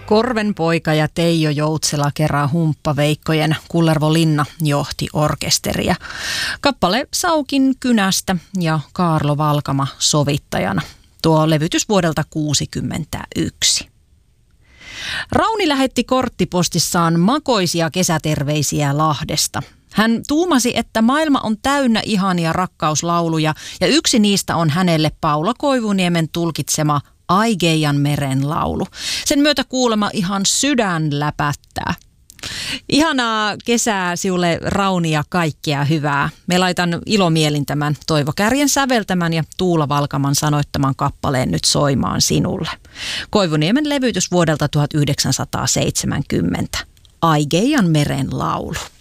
Korvenpoika ja Teijo Joutsela kerran Humppaveikkojen Kullervo Linna johti orkesteria. Kappale Saukin kynästä ja Kaarlo Valkama sovittajana. Tuo levytys vuodelta 1961. Rauni lähetti korttipostissaan makoisia kesäterveisiä Lahdesta. Hän tuumasi, että maailma on täynnä ihania rakkauslauluja ja yksi niistä on hänelle Paula Koivuniemen tulkitsema Aigeian meren laulu. Sen myötä kuulemma ihan sydän läpättää. Ihanaa kesää sinulle Rauni ja kaikkea hyvää. Me laitan ilomielin tämän Toivo Kärjen säveltämän ja Tuula Valkaman sanoittaman kappaleen nyt soimaan sinulle. Koivuniemen levytys vuodelta 1970. Aigeian meren laulu.